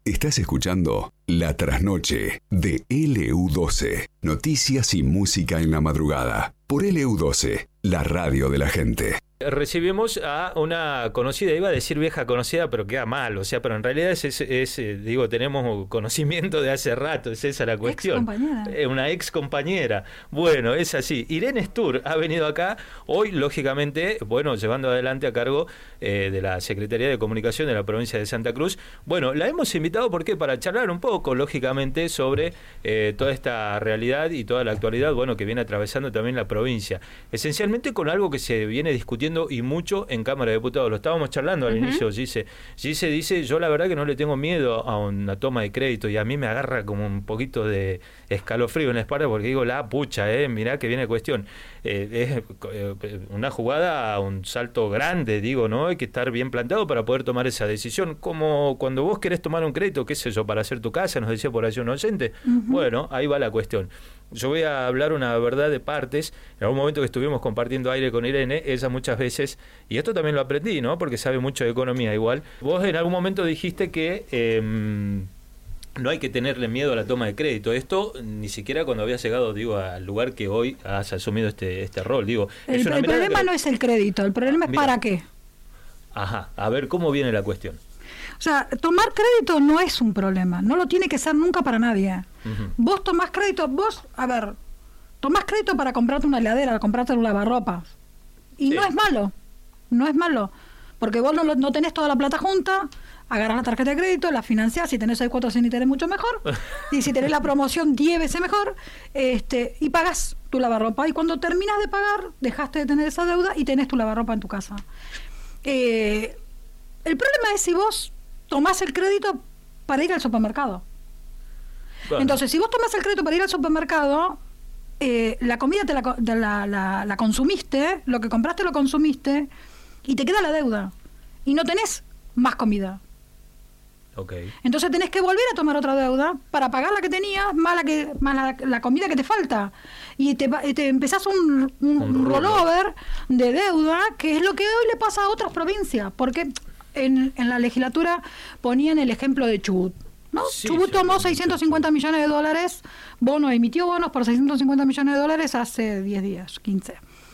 Estás escuchando La Trasnoche de LU12. Noticias y música en la madrugada. Por LU12, la radio de la gente. Recibimos a una conocida, iba a decir vieja conocida, pero queda mal, o sea, pero en realidad digo, tenemos conocimiento de hace rato, es esa la cuestión. Una ex compañera. Bueno, es así. Irene Stur ha venido acá hoy, lógicamente, bueno, llevando adelante a cargo de la Secretaría de Comunicación de la provincia de Santa Cruz. Bueno, la hemos invitado, ¿por qué? Para charlar un poco, lógicamente, sobre toda esta realidad y toda la actualidad, bueno, que viene atravesando también la provincia. Esencialmente con algo que se viene discutiendo y mucho en Cámara de Diputados. Lo estábamos charlando al inicio, Gise dice, yo la verdad que no le tengo miedo a una toma de crédito y a mí me agarra como un poquito de escalofrío en la espalda porque digo, la pucha, mirá que viene cuestión. Es una jugada, un salto grande, digo, ¿no? Hay que estar bien plantado para poder tomar esa decisión. Como cuando vos querés tomar un crédito, qué sé yo, para hacer tu casa, nos decía por allí un oyente. Bueno, ahí va la cuestión. Yo voy a hablar una verdad de partes. En algún momento que estuvimos compartiendo aire con Irene, ella muchas veces, y esto también lo aprendí, ¿no? Porque sabe mucho de economía igual. Vos en algún momento dijiste que no hay que tenerle miedo a la toma de crédito. Esto ni siquiera cuando habías llegado, digo, al lugar que hoy has asumido este rol, digo. El problema no es el crédito, el problema es para qué. Ajá, a ver cómo viene la cuestión. O sea, tomar crédito no es un problema, no lo tiene que ser nunca para nadie. Vos tomás crédito, tomás crédito para comprarte una heladera, para comprarte un lavarropas. Y no es malo, porque vos no tenés toda la plata junta, agarrás la tarjeta de crédito, la financiás, si tenés 6 cuotas sin interés mucho mejor, y si tenés la promoción 10 veces mejor, y pagás tu lavarropa, y cuando terminas de pagar, dejaste de tener esa deuda y tenés tu lavarropa en tu casa. El problema es si vos tomás el crédito para ir al supermercado. Bueno. Entonces, si vos tomás el crédito para ir al supermercado, la comida la consumiste, lo que compraste lo consumiste, y te queda la deuda. Y no tenés más comida. Okay. Entonces tenés que volver a tomar otra deuda para pagar la que tenías, más la comida que te falta. Y te empezás un rollover de deuda, que es lo que hoy le pasa a otras provincias. Porque en la legislatura ponían el ejemplo de Chubut, ¿no? Sí, Chubut tomó 650 millones de dólares, emitió bonos por 650 millones de dólares hace 10 días, 15.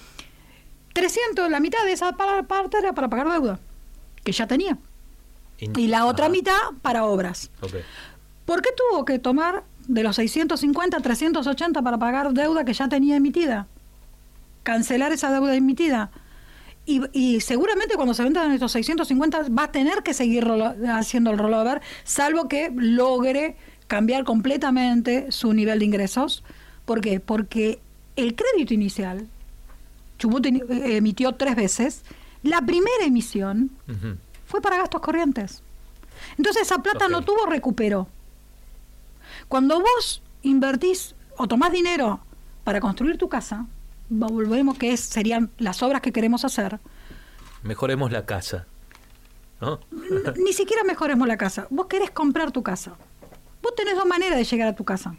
300, la mitad de esa parte era para pagar deuda, que ya tenía. Y la otra mitad para obras. Okay. ¿Por qué tuvo que tomar de los 650 380 para pagar deuda que ya tenía emitida? Cancelar esa deuda emitida. Y seguramente cuando se vendan estos 650 va a tener que seguir haciendo el rollover, salvo que logre cambiar completamente su nivel de ingresos. ¿Por qué? Porque el crédito inicial, Chubut emitió 3 veces, la primera emisión fue para gastos corrientes. Entonces esa plata no tuvo recupero. Cuando vos invertís o tomás dinero para construir tu casa, volvemos que serían las obras que queremos hacer. Mejoremos la casa, ¿no? Ni siquiera mejoremos la casa. Vos querés comprar tu casa. Vos tenés 2 maneras de llegar a tu casa.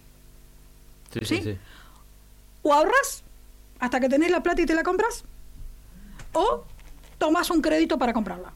Sí. O ahorrás hasta que tenés la plata y te la compras, o tomás un crédito para comprarla.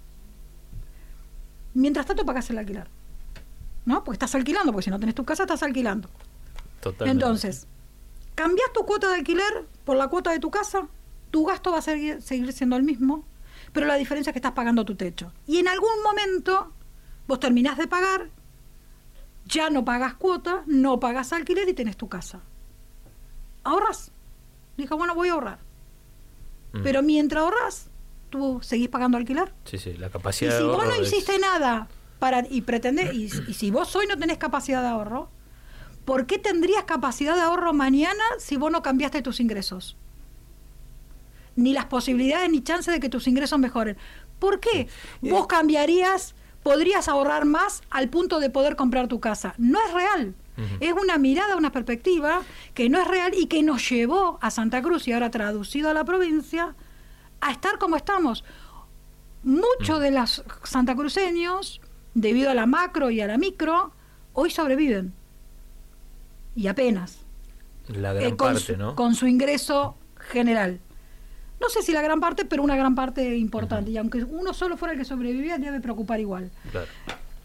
Mientras tanto pagás el alquiler, ¿no? Porque estás alquilando, porque si no tenés tu casa estás alquilando. Totalmente. Entonces, cambiás tu cuota de alquiler por la cuota de tu casa, tu gasto va a seguir siendo el mismo, pero la diferencia es que estás pagando tu techo. Y en algún momento vos terminás de pagar, ya no pagás cuota, no pagás alquiler y tenés tu casa. Ahorrás. Dijo, bueno, voy a ahorrar. Pero mientras ahorrás, tú seguís pagando alquiler. Sí, la capacidad de ahorro. Y si vos no hiciste nada y pretendés, y si vos hoy no tenés capacidad de ahorro, ¿por qué tendrías capacidad de ahorro mañana si vos no cambiaste tus ingresos? Ni las posibilidades ni chances de que tus ingresos mejoren. ¿Por qué? Vos podrías ahorrar más al punto de poder comprar tu casa. No es real. Es una mirada, una perspectiva que no es real y que nos llevó a Santa Cruz, y ahora traducido a la provincia, a estar como estamos. Muchos de los santacruceños, debido a la macro y a la micro, hoy sobreviven. Y apenas. La gran parte, ¿no? Con su ingreso general. No sé si la gran parte, pero una gran parte importante. Y aunque uno solo fuera el que sobrevivía, debe preocupar igual. Claro. Hoy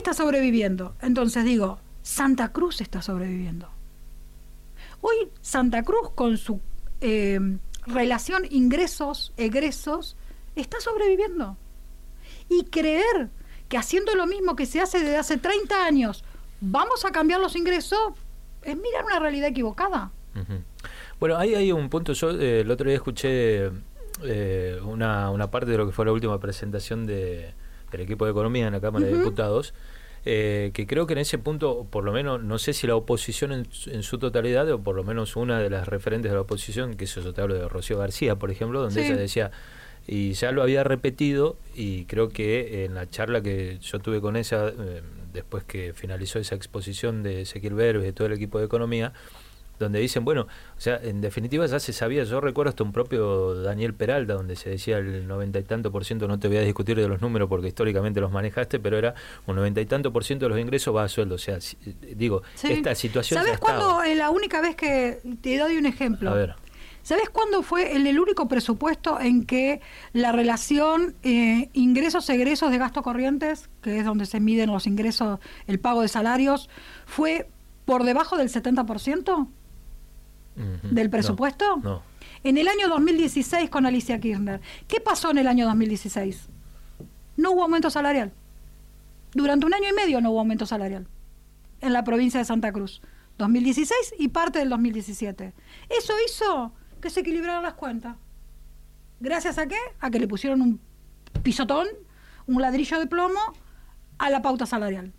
está sobreviviendo? Entonces digo, Santa Cruz está sobreviviendo. Hoy Santa Cruz, con su relación ingresos-egresos, está sobreviviendo. Y creer que haciendo lo mismo que se hace desde hace 30 años, vamos a cambiar los ingresos, es mirar una realidad equivocada. Uh-huh. Bueno, ahí hay un punto. Yo el otro día escuché una parte de lo que fue la última presentación del equipo de Economía en la Cámara de Diputados, que creo que en ese punto, por lo menos, no sé si la oposición en su totalidad, o por lo menos una de las referentes de la oposición, que eso yo te hablo de Rocío García, por ejemplo, donde ella decía, y ya lo había repetido, y creo que en la charla que yo tuve con ella, después que finalizó esa exposición de Ezequiel Berbes, de todo el equipo de Economía, donde dicen, bueno, o sea, en definitiva ya se sabía. Yo recuerdo hasta un propio Daniel Peralta, donde se decía el 90 y tanto por ciento, no te voy a discutir de los números porque históricamente los manejaste, pero era un 90 y tanto por ciento de los ingresos va a sueldo. O sea, digo, esta situación... ¿Sabes cuándo? La única vez que te doy un ejemplo. A ver. ¿Sabes cuándo fue el único presupuesto en que la relación ingresos-egresos de gastos corrientes, que es donde se miden los ingresos, el pago de salarios, fue por debajo del 70%? ¿Del presupuesto? No. En el año 2016 con Alicia Kirchner. ¿Qué pasó en el año 2016? No hubo aumento salarial. Durante un año y medio no hubo aumento salarial en la provincia de Santa Cruz. 2016 y parte del 2017. Eso hizo que se equilibraran las cuentas. ¿Gracias a qué? A que le pusieron un pisotón, un ladrillo de plomo a la pauta salarial.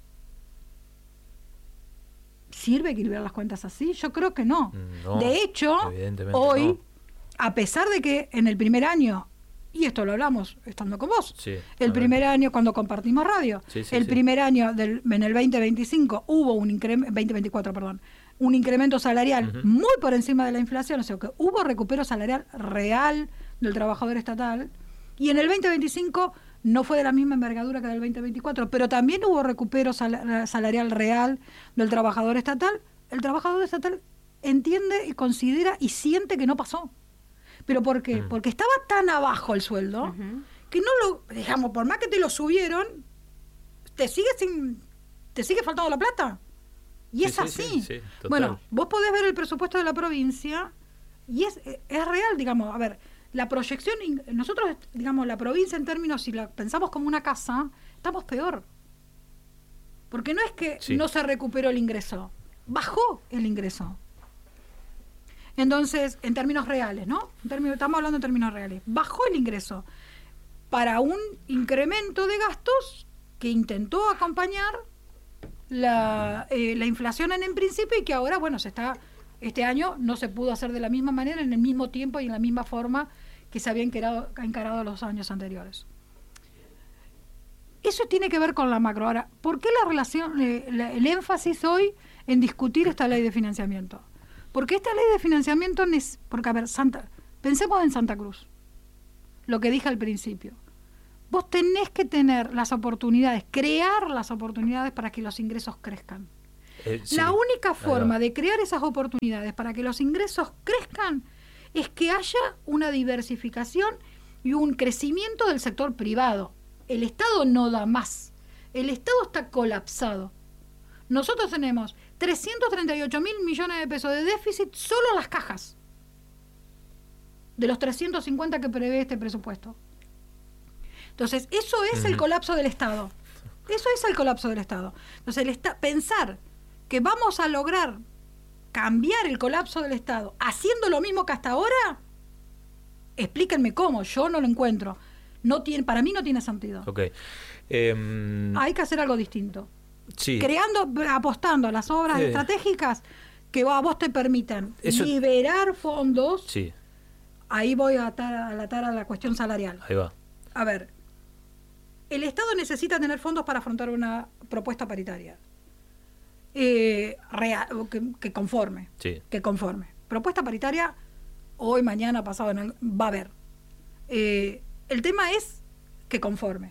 ¿Sirve equilibrar las cuentas así? Yo creo que no. De hecho, hoy, a pesar de que en el primer año, y esto lo hablamos estando con vos, el primer año cuando compartimos radio, primer año en el 2025 hubo un incremento, 2024, perdón, un incremento salarial muy por encima de la inflación, o sea que hubo recupero salarial real del trabajador estatal, y en el 2025 no fue de la misma envergadura que del 2024, pero también hubo recupero salarial real del trabajador estatal. El trabajador estatal entiende y considera y siente que no pasó. ¿Pero por qué? Porque estaba tan abajo el sueldo que no lo, digamos, por más que te lo subieron, te sigue faltando la plata. Y es así. Sí, bueno, vos podés ver el presupuesto de la provincia y es real, digamos, a ver, la proyección, nosotros, digamos, la provincia en términos, si la pensamos como una casa, estamos peor. Porque no es que no se recuperó el ingreso, bajó el ingreso. Entonces, en términos reales, ¿no? Estamos hablando en términos reales. Bajó el ingreso para un incremento de gastos que intentó acompañar la inflación en principio y que ahora, bueno, este año no se pudo hacer de la misma manera, en el mismo tiempo y en la misma forma que se había encarado los años anteriores. Eso tiene que ver con la macro. Ahora, ¿por qué la relación, el énfasis hoy en discutir esta ley de financiamiento? Porque esta ley de financiamiento porque, a ver, pensemos en Santa Cruz, lo que dije al principio. Vos tenés que tener las oportunidades, crear las oportunidades para que los ingresos crezcan. La única forma de crear esas oportunidades para que los ingresos crezcan es que haya una diversificación y un crecimiento del sector privado. El Estado no da más. El Estado está colapsado. Nosotros tenemos 338.000 millones de pesos de déficit solo en las cajas, de los 350 que prevé este presupuesto. Entonces, eso es el colapso del Estado. Eso es el colapso del Estado. Entonces, pensar que vamos a lograr cambiar el colapso del Estado haciendo lo mismo que hasta ahora, explíquenme cómo, yo no lo encuentro. Para mí no tiene sentido. Okay. Hay que hacer algo distinto. Sí. Apostando a las obras estratégicas que a vos te permitan liberar fondos. Sí. Ahí voy a atar a la cuestión salarial. Ahí va. A ver, el Estado necesita tener fondos para afrontar una propuesta paritaria. Real, que conforme. Sí. Que conforme. Propuesta paritaria, hoy, mañana, pasado, va a haber. El tema es que conforme.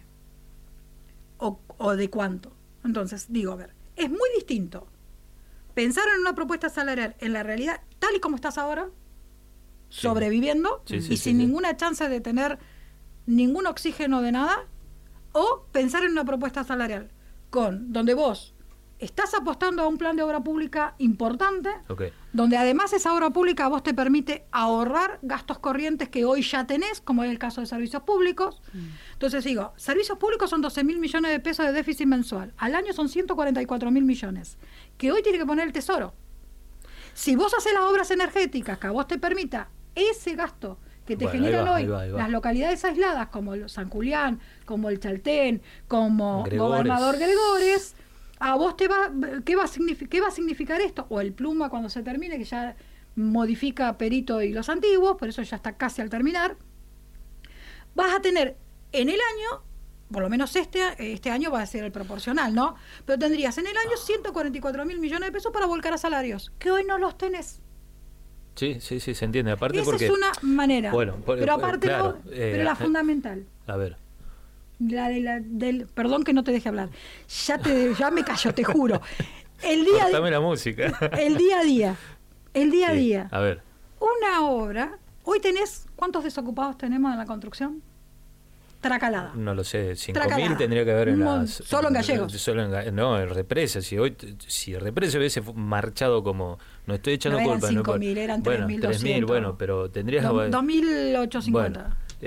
O de cuánto. Entonces, digo, a ver, es muy distinto pensar en una propuesta salarial en la realidad tal y como estás ahora, sobreviviendo y sin ninguna chance de tener ningún oxígeno de nada, o pensar en una propuesta salarial donde vos estás apostando a un plan de obra pública importante, donde además esa obra pública a vos te permite ahorrar gastos corrientes que hoy ya tenés, como es el caso de servicios públicos. Entonces digo, servicios públicos son 12.000 millones de pesos de déficit mensual. Al año son 144.000 millones, que hoy tiene que poner el Tesoro. Si vos haces las obras energéticas que a vos te permita ese gasto que te generan hoy las localidades aisladas, como San Julián, como el Chaltén, como Gobernador Gregores, a vos ¿qué va a significar esto? O el Pluma cuando se termine, que ya modifica Perito y los antiguos, por eso ya está casi al terminar. Vas a tener en el año, por lo menos este año va a ser el proporcional, ¿no? Pero tendrías en el año 144.000 millones de pesos para volcar a salarios, que hoy no los tenés. Sí, se entiende. Aparte esa porque es una manera. Bueno, pero aparte, claro, pero la fundamental. A ver. Perdón que no te deje hablar. Ya me callo, te juro. Cortame la música. El día a día. A ver. Una obra. Hoy tenés, ¿cuántos desocupados tenemos en la construcción? Tracalada. No lo sé, 5.000 tendría que haber en las... Solo en Gallegos. No, en Represa. Si Represa hubiese marchado como... No estoy echando culpa. No eran 5.000, eran 3.200. Bueno, pero tendrías... 2.850. Bueno,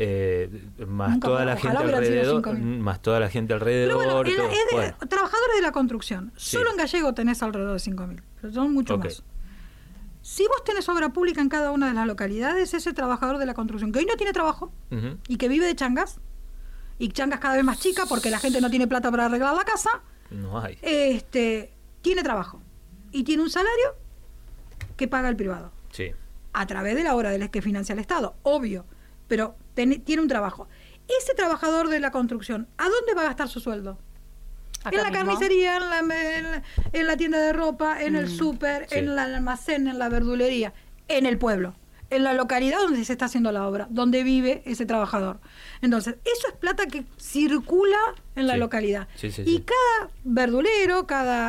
más toda la gente alrededor. Más toda la gente alrededor. Pero bueno, trabajadores de la construcción. Solo en Gallego tenés alrededor de 5.000. Pero son mucho más. Si vos tenés obra pública en cada una de las localidades, ese trabajador de la construcción, que hoy no tiene trabajo y que vive de changas, y changas cada vez más chicas porque la gente no tiene plata para arreglar la casa, no hay. Tiene trabajo y tiene un salario que paga el privado. Sí. A través de la obra que financia el Estado, obvio, pero tiene un trabajo. Ese trabajador de la construcción, ¿a dónde va a gastar su sueldo? En la carnicería, en la tienda de ropa, en el súper, en el almacén, en la verdulería, en el pueblo, en la localidad donde se está haciendo la obra, donde vive ese trabajador. Entonces, eso es plata que circula en la localidad. Y cada verdulero,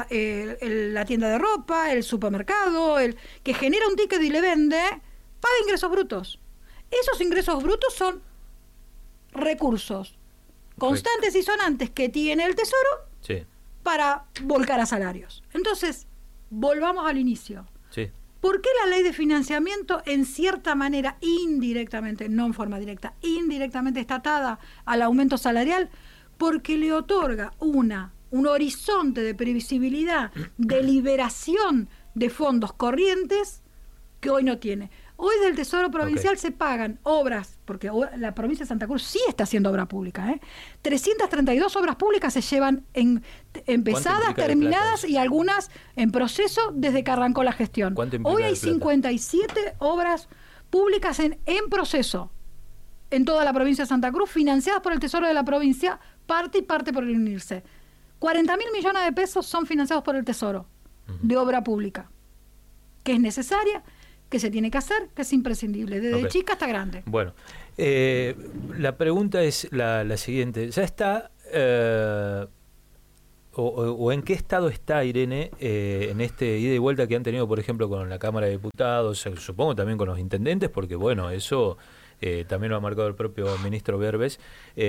la tienda de ropa, el supermercado, el que genera un ticket y le vende, paga ingresos brutos. Esos ingresos brutos son recursos constantes y sonantes que tiene el Tesoro para volcar a salarios. Entonces, volvamos al inicio. ¿Por qué la ley de financiamiento, en cierta manera, indirectamente, no en forma directa, indirectamente está atada al aumento salarial? Porque le otorga un horizonte de previsibilidad, de liberación de fondos corrientes que hoy no tiene. Hoy del Tesoro Provincial se pagan obras, porque la provincia de Santa Cruz sí está haciendo obra pública. 332 obras públicas se llevan empezadas, terminadas y algunas en proceso desde que arrancó la gestión. Hoy hay 57 obras públicas en proceso en toda la provincia de Santa Cruz, financiadas por el Tesoro de la provincia, parte y parte por el INIRSE. 40.000 millones de pesos son financiados por el Tesoro de obra pública, que es necesaria, que se tiene que hacer, que es imprescindible, desde chica hasta grande. Bueno, la pregunta es la siguiente. ¿Ya está, o en qué estado está, Irene, en este ida y vuelta que han tenido, por ejemplo, con la Cámara de Diputados, supongo también con los intendentes, porque bueno, eso también lo ha marcado el propio ministro Berbes,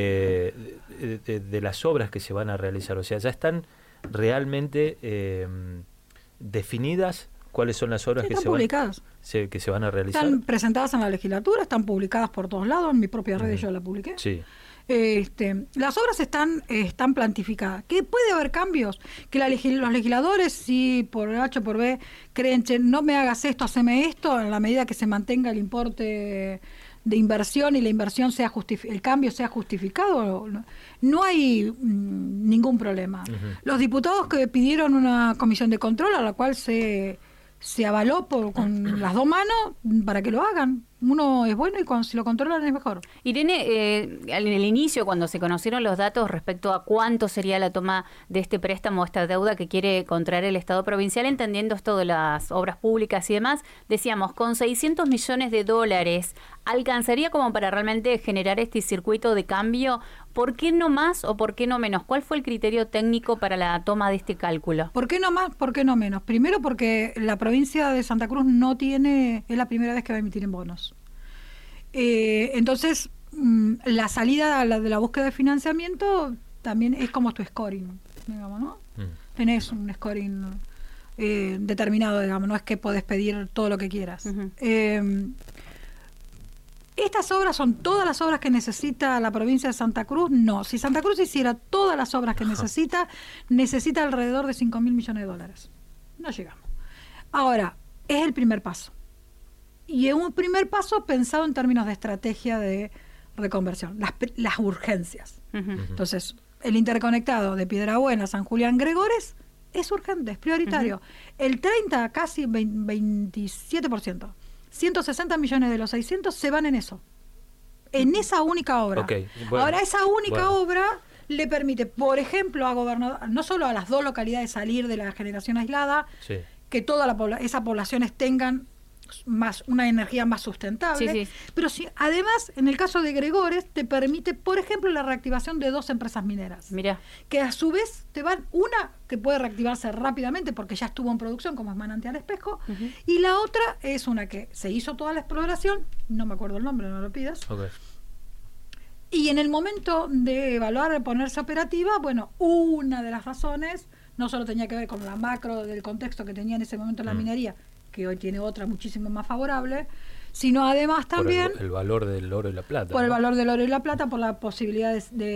de las obras que se van a realizar? O sea, ¿ya están realmente definidas cuáles son las obras que se van a realizar? Están presentadas en la legislatura, están publicadas por todos lados, en mi propia red yo la publiqué. Las obras están plantificadas. ¿Que puede haber cambios? Que los legisladores, si por H o por B creen, no me hagas esto, haceme esto, en la medida que se mantenga el importe de inversión y la inversión el cambio sea justificado, no hay ningún problema. Los diputados que pidieron una comisión de control, a la cual se avaló con las dos manos para que lo hagan. Uno es bueno y si lo controlan es mejor. Irene, en el inicio, cuando se conocieron los datos respecto a cuánto sería la toma de este préstamo, esta deuda que quiere contraer el Estado provincial, entendiendo esto de las obras públicas y demás, decíamos, con $600 millones, ¿alcanzaría como para realmente generar este circuito de cambio? ¿Por qué no más o por qué no menos? ¿Cuál fue el criterio técnico para la toma de este cálculo? ¿Por qué no más? ¿Por qué no menos? Primero porque la provincia de Santa Cruz es la primera vez que va a emitir en bonos. Entonces, la salida de la búsqueda de financiamiento también es como tu scoring. digamos, ¿no? Tenés un scoring determinado, digamos, no es que podés pedir todo lo que quieras. ¿Estas obras son todas las obras que necesita la provincia de Santa Cruz? No. Si Santa Cruz hiciera todas las obras que necesita alrededor de 5.000 millones de dólares. No llegamos. Ahora, es el primer paso. Y es un primer paso pensado en términos de estrategia de reconversión, las urgencias. Entonces, el interconectado de Piedrabuena, San Julián, Gregores es urgente, es prioritario. El 30, casi 27%. 160 millones de los 600 se van en eso. En esa única obra. Bueno, ahora, esa única obra le permite, por ejemplo, a gobernador, no solo a las dos localidades salir de la generación aislada, que todas esas poblaciones tengan una energía más sustentable, pero sí, además, en el caso de Gregores, te permite, por ejemplo, la reactivación de 2 empresas mineras. Mirá. Que a su vez te van, una que puede reactivarse rápidamente porque ya estuvo en producción, como es Manantial Espejo, y la otra es una que se hizo toda la exploración, no me acuerdo el nombre, no lo pidas. Y en el momento de evaluar, de ponerse operativa, bueno, una de las razones no solo tenía que ver con la macro del contexto que tenía en ese momento la minería, que hoy tiene otra muchísimo más favorable, sino además también por el valor del oro y la plata. Por el valor del oro y la plata, por la posibilidad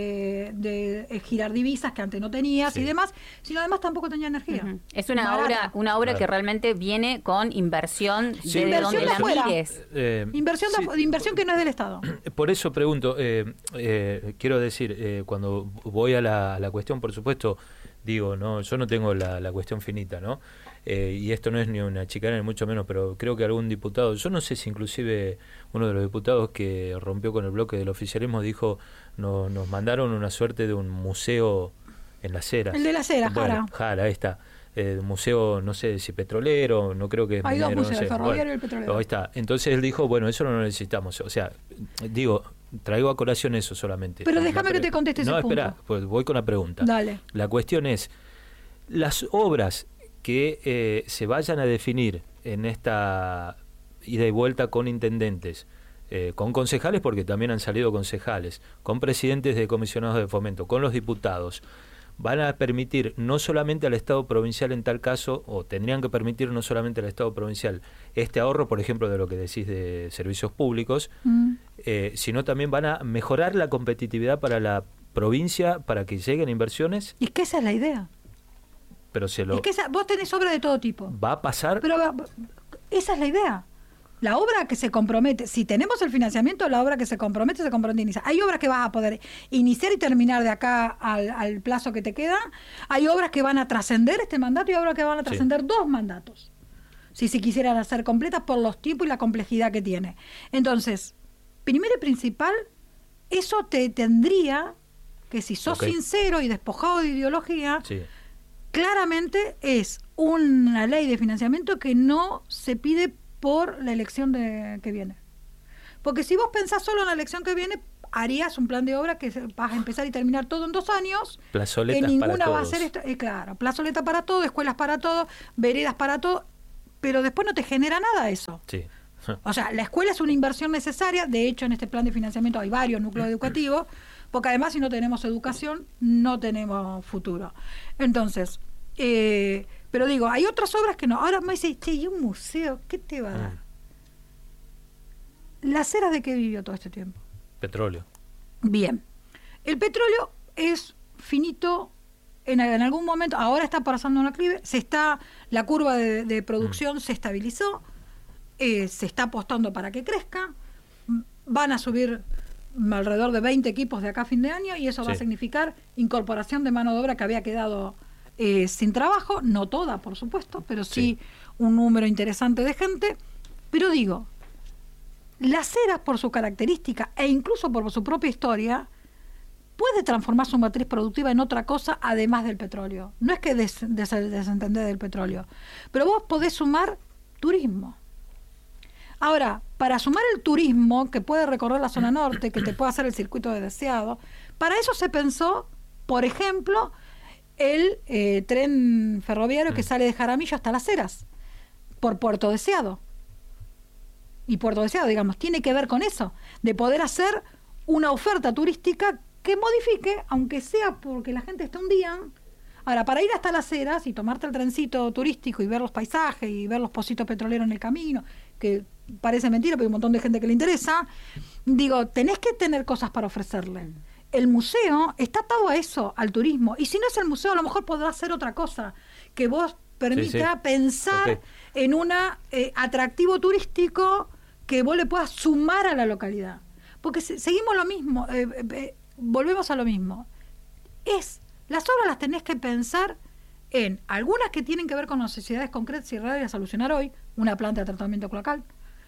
de girar divisas que antes no tenías y demás, sino además tampoco tenía energía. Es una obra que realmente viene con inversión de donde la mires. Inversión que no es del Estado. Por eso pregunto, quiero decir, cuando voy a la cuestión, por supuesto, digo, no, yo no tengo la cuestión finita, ¿no? Y esto no es ni una chicana ni mucho menos, pero creo que algún diputado, yo no sé si inclusive uno de los diputados que rompió con el bloque del oficialismo dijo, nos mandaron una suerte de un museo en Las Heras. El de Las Heras, bueno, Jara, ahí está. Museo, no sé si petrolero, no creo que es hay minero, dos museos, no sé. el ferroviario y el petrolero. Ahí está. Entonces él dijo, bueno, eso no lo necesitamos. O sea, digo, traigo a colación eso solamente. Pero déjame que te conteste ese punto. No, espera, pues voy con la pregunta. Dale. La cuestión es, las obras que se vayan a definir en esta ida y vuelta con intendentes, con concejales, porque también han salido concejales, con presidentes de comisionados de fomento, con los diputados, van a permitir no solamente al Estado provincial en tal caso, o tendrían que permitir no solamente al Estado provincial este ahorro, por ejemplo, de lo que decís de servicios públicos, sino también van a mejorar la competitividad para la provincia, para que lleguen inversiones. Y es que esa es la idea. Pero es que vos tenés obra de todo tipo. ¿Va a pasar? Pero esa es la idea. La obra que se compromete, si tenemos el financiamiento, la obra que se compromete a iniciar. Hay obras que vas a poder iniciar y terminar de acá al plazo que te queda. Hay obras que van a trascender este mandato y obras que van a trascender 2 mandatos. Si se quisieran hacer completas por los tiempos y la complejidad que tiene. Entonces, primero y principal, eso te tendría que, si sos sincero y despojado de ideología, claramente es una ley de financiamiento que no se pide por la elección que viene. Porque si vos pensás solo en la elección que viene, harías un plan de obra que vas a empezar y terminar todo en 2 años. Plazoletas que ninguna para va todos. A ser claro, plazoleta para todo, escuelas para todo, veredas para todo, pero después no te genera nada eso. O sea, la escuela es una inversión necesaria. De hecho, en este plan de financiamiento hay varios núcleos educativos, porque además, si no tenemos educación, no tenemos futuro. Entonces, pero digo, hay otras obras que no. Ahora me dice, ¿y un museo qué te va a dar? ¿Las Heras de qué vivió todo este tiempo? Petróleo. Bien. El petróleo es finito en algún momento. Ahora está pasando una crisis. La curva de producción se estabilizó. Se está apostando para que crezca. Van a subir alrededor de 20 equipos de acá a fin de año, y eso va a significar incorporación de mano de obra que había quedado sin trabajo, no toda, por supuesto, pero sí un número interesante de gente. Pero digo, Las Heras, por su característica e incluso por su propia historia, puede transformar su matriz productiva en otra cosa además del petróleo. No es que desentender del petróleo, pero vos podés sumar turismo. Ahora, para sumar el turismo que puede recorrer la zona norte, que te puede hacer el circuito de Deseado, para eso se pensó, por ejemplo, el tren ferroviario que sale de Jaramillo hasta Las Heras, por Puerto Deseado. Y Puerto Deseado, digamos, tiene que ver con eso, de poder hacer una oferta turística que modifique, aunque sea porque la gente está un día, Ahora, para ir hasta Las Heras y tomarte el trencito turístico y ver los paisajes y ver los pocitos petroleros en el camino, que parece mentira, pero hay un montón de gente que le interesa, digo, tenés que tener cosas para ofrecerle. El museo está atado a eso, al turismo. Y si no es el museo, a lo mejor podrá ser otra cosa que vos permita pensar en un atractivo turístico que vos le puedas sumar a la localidad. Porque seguimos lo mismo, volvemos a lo mismo. Las obras las tenés que pensar en algunas que tienen que ver con necesidades concretas y reales a solucionar hoy, una planta de tratamiento cloacal,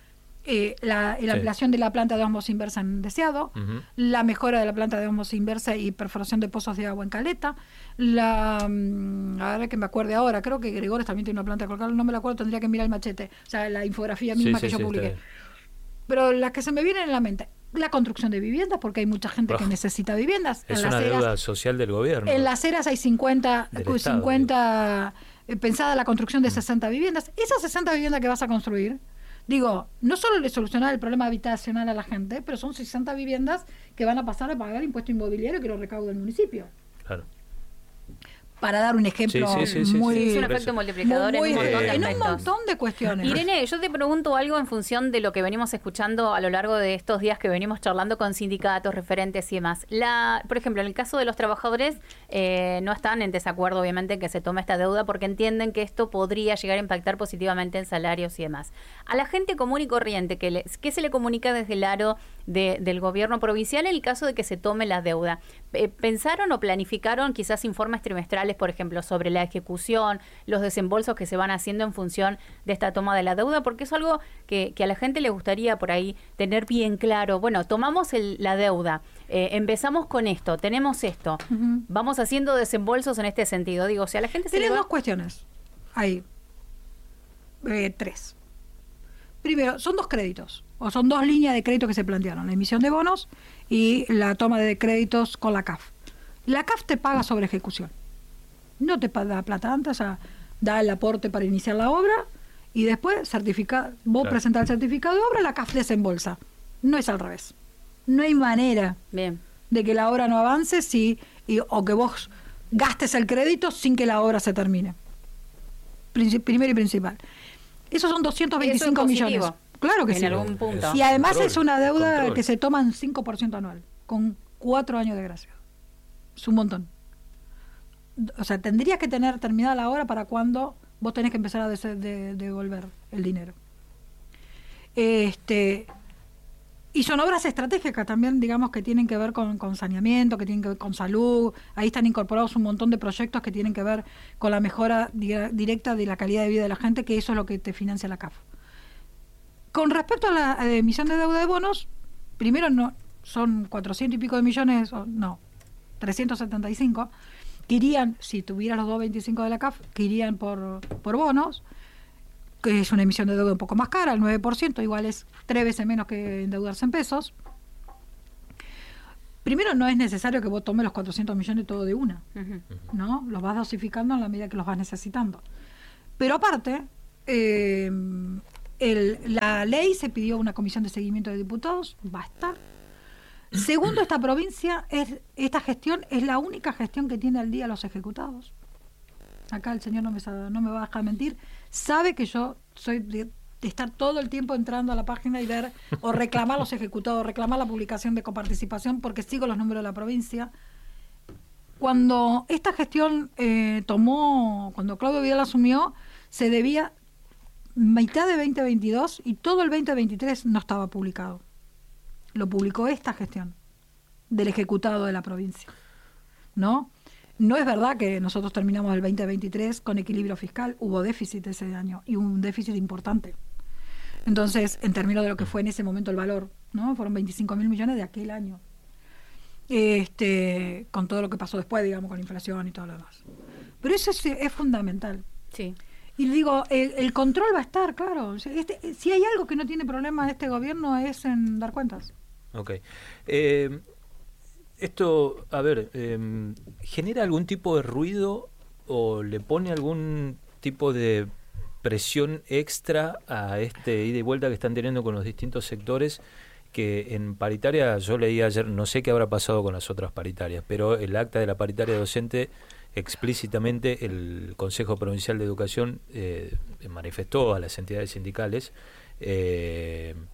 la ampliación de la planta de ósmosis inversa en Deseado, la mejora de la planta de ósmosis inversa y perforación de pozos de agua en Caleta, a ver que me acuerde ahora, creo que Gregores también tiene una planta cloacal, no me la acuerdo, tendría que mirar el machete, o sea, la infografía misma que yo publiqué. Pero las que se me vienen en la mente, la construcción de viviendas, porque hay mucha gente que necesita viviendas. Es una deuda social del gobierno. En Las Heras hay 50 pensada la construcción de 60 viviendas. Esas 60 viviendas que vas a construir, digo, no solo le solucionar el problema habitacional a la gente, pero son 60 viviendas que van a pasar a pagar impuesto inmobiliario que lo recauda el municipio. Claro. Para dar un ejemplo es un efecto multiplicador en un montón de cuestiones. Irene, yo te pregunto algo en función de lo que venimos escuchando a lo largo de estos días que venimos charlando con sindicatos, referentes y demás. Por ejemplo, en el caso de los trabajadores, no están en desacuerdo, obviamente, en que se tome esta deuda porque entienden que esto podría llegar a impactar positivamente en salarios y demás. A la gente común y corriente, ¿qué se le comunica desde el aro del gobierno provincial en el caso de que se tome la deuda? ¿Pensaron o planificaron quizás informes trimestrales, por ejemplo, sobre la ejecución, los desembolsos que se van haciendo en función de esta toma de la deuda? Porque es algo que a la gente le gustaría por ahí tener bien claro. Bueno, tomamos la deuda, empezamos con esto, tenemos esto, vamos haciendo desembolsos en este sentido. Digo, si a la gente se le va... dos cuestiones. Hay 3. Primero, son 2 créditos, o son 2 líneas de crédito que se plantearon, la emisión de bonos y la toma de créditos con la CAF. La CAF te paga sobre ejecución. No te da plata antes, o sea, da el aporte para iniciar la obra y después vos presentás el certificado de obra, la CAF desembolsa. No es al revés. No hay manera de que la obra no avance o que vos gastes el crédito sin que la obra se termine. Primero y principal. Esos son 225 millones. Claro que sí. En algún punto. Y además es una deuda que se toma en 5% anual, con 4 años de gracia. Es un montón. O sea, tendrías que tener terminada la obra para cuando vos tenés que empezar a devolver el dinero. Y son obras estratégicas también, digamos, que tienen que ver con saneamiento, que tienen que ver con salud. Ahí están incorporados un montón de proyectos que tienen que ver con la mejora directa de la calidad de vida de la gente, que eso es lo que te financia la CAF. Con respecto a la emisión de deuda de bonos, primero no son 400 y pico de millones, 375, que irían, si tuviera los 225 de la CAF, que irían por bonos, que es una emisión de deuda un poco más cara, el 9%, igual es 3 veces menos que endeudarse en pesos. Primero, no es necesario que vos tomes los 400 millones todo de una, ¿no? Los vas dosificando en la medida que los vas necesitando. Pero aparte, la ley se pidió una comisión de seguimiento de diputados, va a estar. Segundo, esta provincia, esta gestión es la única gestión que tiene al día los ejecutados. Acá el señor no me va a dejar mentir, sabe que yo soy de estar todo el tiempo entrando a la página y ver o reclamar los ejecutados, reclamar la publicación de coparticipación, porque sigo los números de la provincia. Cuando esta gestión cuando Claudio Vidal asumió, se debía mitad de 2022 y todo el 2023 no estaba publicado. Lo publicó esta gestión del ejecutado de la provincia, ¿no? No es verdad que nosotros terminamos el 2023 con equilibrio fiscal, hubo déficit ese año y un déficit importante. Entonces, en términos de lo que fue en ese momento el valor, ¿no? Fueron 25.000 millones de aquel año. Con todo lo que pasó después, digamos, con la inflación y todo lo demás. Pero eso es fundamental. Sí. Y digo, el control va a estar, claro. Si hay algo que no tiene problema este gobierno es en dar cuentas. Ok. Esto, a ver, ¿genera algún tipo de ruido o le pone algún tipo de presión extra a este ida y vuelta que están teniendo con los distintos sectores? Que en paritaria, yo leí ayer, no sé qué habrá pasado con las otras paritarias, pero el acta de la paritaria docente explícitamente el Consejo Provincial de Educación manifestó a las entidades sindicales el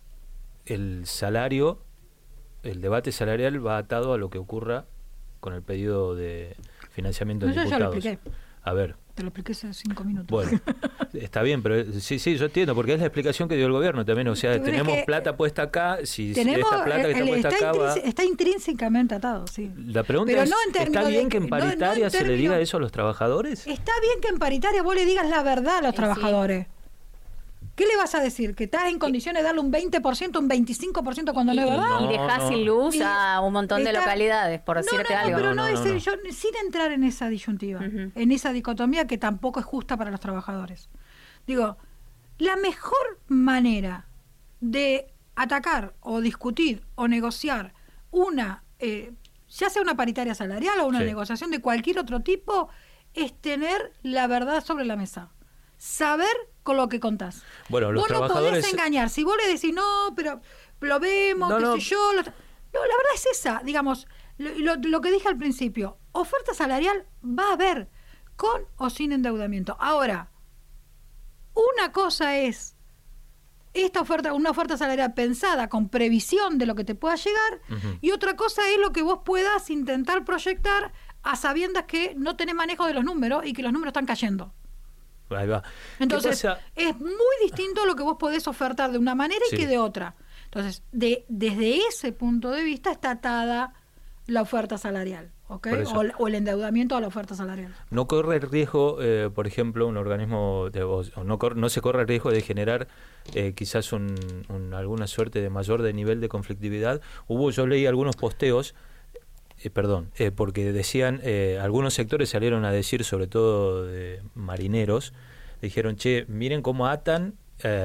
debate salarial va atado a lo que ocurra con el pedido de financiamiento de diputados. Ya lo expliqué. A ver. Te lo expliqué hace 5 minutos. Bueno, está bien, pero sí, yo entiendo, porque es la explicación que dio el gobierno también. O sea, tenemos plata puesta acá, si esta plata que está puesta acá va... Está intrínsecamente atado, sí. La pregunta es, ¿está bien que en paritaria se le diga eso a los trabajadores? Está bien que en paritaria vos le digas la verdad a los trabajadores. Sí. ¿Qué le vas a decir? ¿Que estás en condiciones de darle un 20%, un 25% cuando no es verdad? Y dejás sin luz a un montón de localidades, por decirte algo. Pero yo, sin entrar en esa disyuntiva, en esa dicotomía que tampoco es justa para los trabajadores. Digo, la mejor manera de atacar o discutir o negociar una, ya sea una paritaria salarial o una negociación de cualquier otro tipo, es tener la verdad sobre la mesa. Saber con lo que contás. Bueno, los trabajadores... no podés engañar. Si vos le decís, no, pero lo vemos, qué sé yo... No, la verdad es esa. Digamos, lo que dije al principio. Oferta salarial va a haber, con o sin endeudamiento. Ahora, una cosa es una oferta salarial pensada con previsión de lo que te pueda llegar, y otra cosa es lo que vos puedas intentar proyectar a sabiendas que no tenés manejo de los números y que los números están cayendo. Ahí va. Entonces, es muy distinto lo que vos podés ofertar de una manera y que de otra. Entonces, desde ese punto de vista está atada la oferta salarial, ¿ok? O el endeudamiento a la oferta salarial. No corre el riesgo, por ejemplo, un organismo, no se corre el riesgo de generar quizás alguna suerte de mayor de nivel de conflictividad. Yo leí algunos posteos, porque decían, algunos sectores salieron a decir, sobre todo de marineros, dijeron, miren cómo atan,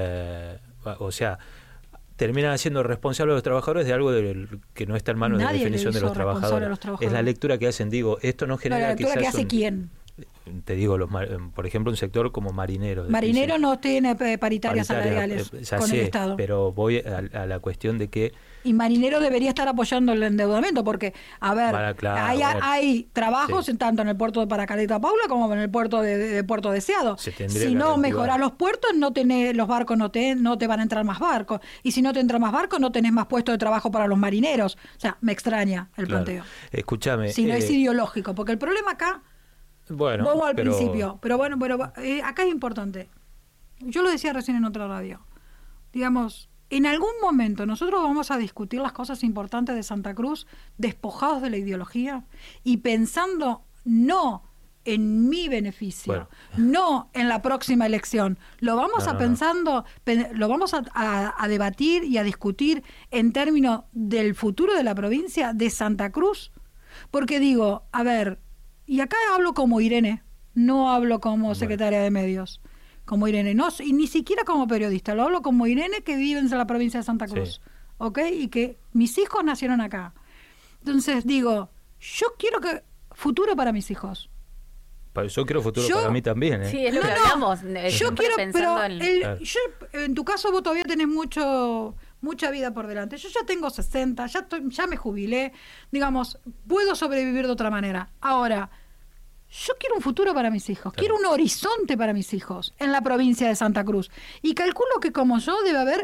terminan haciendo responsables a los trabajadores de algo que no está en manos de la definición de los trabajadores. Es la lectura que hacen, esto no genera la lectura quizás... que hace ¿quién? Te digo, por ejemplo, un sector como marineros. Marinero no tiene paritarias salariales con el Estado. Pero voy a la cuestión de que... Y Marinero debería estar apoyando el endeudamiento, porque, a ver, hay trabajos tanto en el puerto de Paracaleta Paula como en el puerto de Puerto Deseado. Si no mejorás los puertos, los barcos no te van a entrar más barcos. Y si no te entran más barcos, no tenés más puestos de trabajo para los marineros. O sea, me extraña el planteo. Escúchame. Si no es ideológico, porque el problema acá... Vamos al principio, pero acá es importante. Yo lo decía recién en otra radio. Digamos, en algún momento nosotros vamos a discutir las cosas importantes de Santa Cruz despojados de la ideología y pensando no en mi beneficio, no en la próxima elección. Lo vamos lo vamos a debatir y a discutir en términos del futuro de la provincia de Santa Cruz, porque digo, a ver, y acá hablo como Irene, no hablo como secretaria de medios, como Irene, y ni siquiera como periodista, lo hablo como Irene, que vive en la provincia de Santa Cruz, ¿ok? Y que mis hijos nacieron acá. Entonces digo, yo quiero futuro para mis hijos. Yo quiero futuro para mí también, ¿eh? Sí, es lo que hablamos. Yo quiero, pero en tu caso vos todavía tenés mucha vida por delante. Yo ya tengo 60, ya me jubilé, digamos, puedo sobrevivir de otra manera. Ahora, yo quiero un futuro para mis hijos, quiero un horizonte para mis hijos en la provincia de Santa Cruz. Y calculo que como yo debe haber,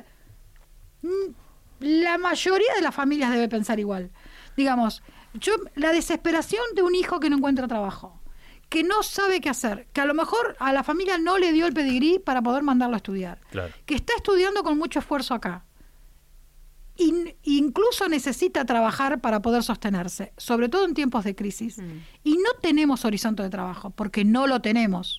la mayoría de las familias debe pensar igual. Digamos, la desesperación de un hijo que no encuentra trabajo, que no sabe qué hacer, que a lo mejor a la familia no le dio el pedigrí para poder mandarlo a estudiar, que está estudiando con mucho esfuerzo acá, incluso necesita trabajar para poder sostenerse, sobre todo en tiempos de crisis, y no tenemos horizonte de trabajo, porque no lo tenemos.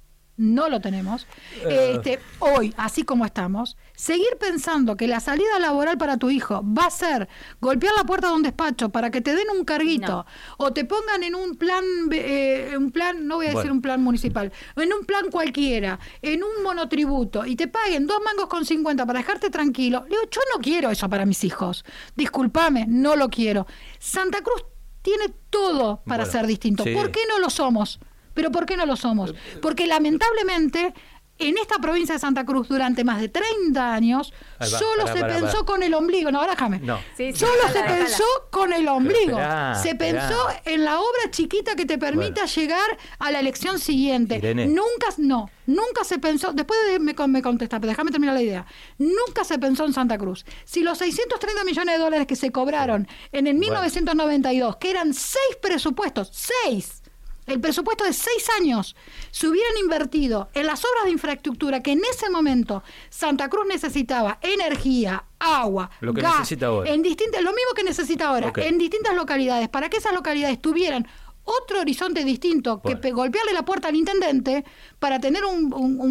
Hoy, así como estamos, seguir pensando que la salida laboral para tu hijo va a ser golpear la puerta de un despacho para que te den un carguito, o te pongan en un plan, no voy a decir un plan municipal, en un plan cualquiera, en un monotributo, y te paguen 2 mangos con 50 para dejarte tranquilo. Le digo, yo no quiero eso para mis hijos. Discúlpame, no lo quiero. Santa Cruz tiene todo para ser distinto. ¿Por qué no lo somos? ¿Pero por qué no lo somos? Porque lamentablemente En esta provincia de Santa Cruz, durante más de 30 años, solo se pensó con el ombligo. No, ahora déjame. No. Solo se pensó con el ombligo. Se pensó en la obra chiquita que te permita llegar a la elección siguiente. Irene. Nunca se pensó, después me contesta, pero déjame terminar la idea. Nunca se pensó en Santa Cruz. Si los 630 millones de dólares que se cobraron en el 1992, que eran 6 presupuestos, 6, el presupuesto de 6 años, se hubieran invertido en las obras de infraestructura que en ese momento Santa Cruz necesitaba, energía, agua, lo que gas, necesita ahora. lo mismo que necesita ahora, en distintas localidades, para que esas localidades tuvieran otro horizonte distinto, que golpearle la puerta al intendente para tener un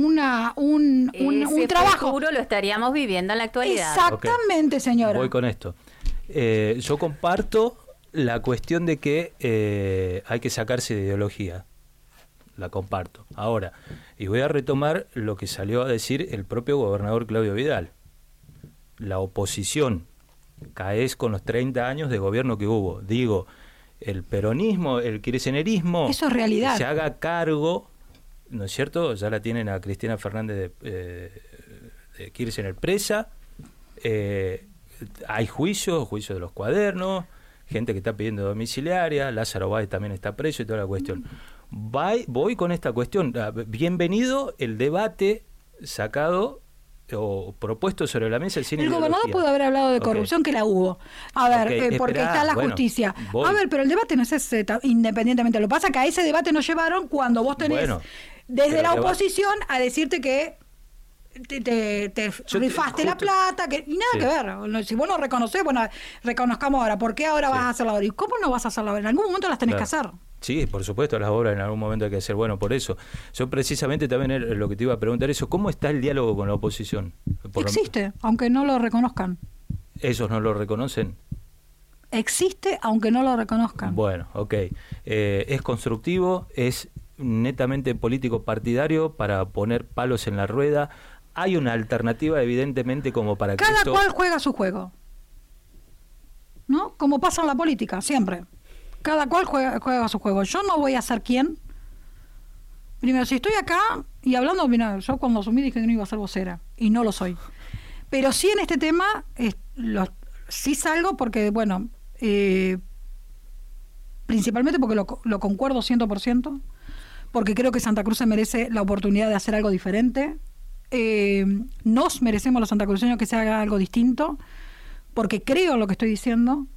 trabajo. Futuro lo estaríamos viviendo en la actualidad. Exactamente, señora. Voy con esto. Yo comparto la cuestión de que hay que sacarse de ideología. La comparto. Ahora, y voy a retomar lo que salió a decir el propio gobernador Claudio Vidal. La oposición caes con los 30 años de gobierno que hubo. Digo, el peronismo, el kirchnerismo, eso es realidad. Se haga cargo, ¿no es cierto? Ya la tienen a Cristina Fernández de Kirchner presa. Hay juicio de los cuadernos, gente que está pidiendo domiciliaria, Lázaro Báez también está preso y toda la cuestión. Voy con esta cuestión. Bienvenido el debate sacado o propuesto sobre la mesa sin ideología. El gobernador pudo haber hablado de corrupción, que la hubo. A ver, porque está la justicia. A ver, pero el debate no es ese, independientemente. Lo que pasa es que a ese debate nos llevaron cuando vos tenés desde la oposición a decirte que te rifaste la plata, y nada que ver. Si vos no reconocés, reconozcamos ahora. ¿Por qué ahora vas a hacer la obra? ¿Y cómo no vas a hacer la obra? En algún momento las tenés que hacer. Sí, por supuesto, las obras en algún momento hay que hacer. Bueno, por eso. Yo precisamente también lo que te iba a preguntar eso, ¿cómo está el diálogo con la oposición? Existe, aunque no lo reconozcan. ¿Ellos no lo reconocen? Existe, aunque no lo reconozcan. Bueno, ok. ¿Es constructivo? ¿Es netamente político partidario para poner palos en la rueda? ¿Hay una alternativa, evidentemente, como para que cada cual juega su juego? ¿No? Como pasa en la política, siempre. Cada cual juega su juego. Yo no voy a ser quién. Primero, si estoy acá y hablando, mira, yo cuando asumí dije que no iba a ser vocera, y no lo soy. Pero sí en este tema, sí salgo porque, bueno, principalmente porque lo concuerdo 100%, porque creo que Santa Cruz se merece la oportunidad de hacer algo diferente. Nos merecemos los santacruceños que se haga algo distinto, porque creo en lo que estoy diciendo.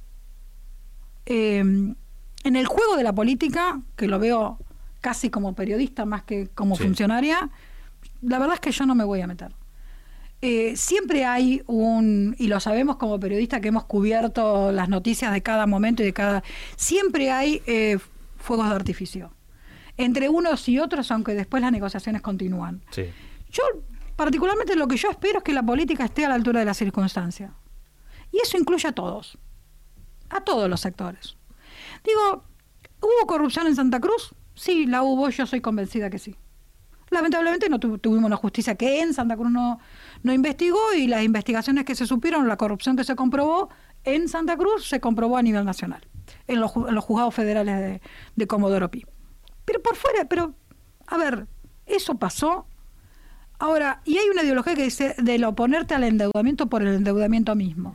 En el juego de la política, que lo veo casi como periodista más que como funcionaria, la verdad es que yo no me voy a meter. Siempre hay y lo sabemos como periodistas que hemos cubierto las noticias de cada momento y siempre hay fuegos de artificio entre unos y otros, aunque después las negociaciones continúan. Sí. Yo, particularmente, lo que yo espero es que la política esté a la altura de la circunstancia. Y eso incluye a todos los sectores. Digo, ¿hubo corrupción en Santa Cruz? Sí, la hubo, yo soy convencida que sí. Lamentablemente no tuvimos una justicia que en Santa Cruz no investigó, y las investigaciones que se supieron, la corrupción que se comprobó en Santa Cruz, se comprobó a nivel nacional, en los juzgados federales de Comodoro Pi. Pero por fuera, a ver, eso pasó. Ahora, y hay una ideología que dice del oponerte al endeudamiento por el endeudamiento mismo.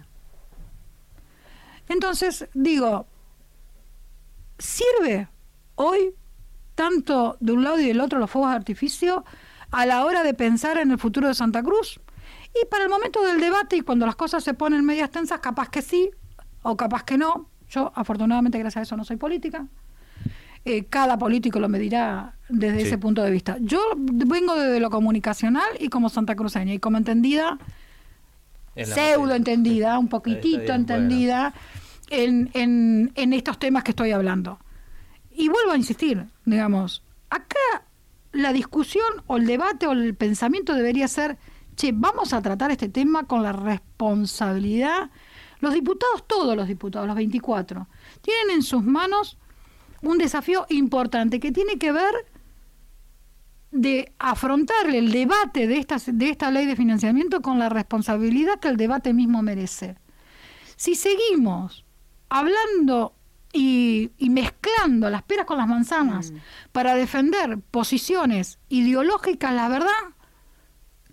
Entonces, digo, ¿sirve hoy tanto de un lado y del otro los fuegos de artificio a la hora de pensar en el futuro de Santa Cruz? Y para el momento del debate y cuando las cosas se ponen medias tensas, capaz que sí o capaz que no. Yo, afortunadamente, gracias a eso no soy política. Cada político lo medirá desde ese punto de vista. Yo vengo desde lo comunicacional y como santacruceña, y como entendida, pseudo entendida, un poquitito entendida, en estos temas que estoy hablando. Y vuelvo a insistir, digamos, acá la discusión o el debate o el pensamiento debería ser, vamos a tratar este tema con la responsabilidad. Los diputados, todos los diputados, los 24, tienen en sus manos un desafío importante que tiene que ver de afrontar el debate de esta ley de financiamiento con la responsabilidad que el debate mismo merece. Si seguimos hablando y mezclando las peras con las manzanas para defender posiciones ideológicas, la verdad,